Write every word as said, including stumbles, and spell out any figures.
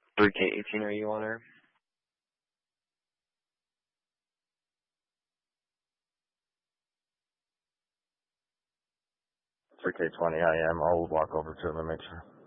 three K eighteen, are you on her? three K twenty, I am. I'll walk over to him and make sure.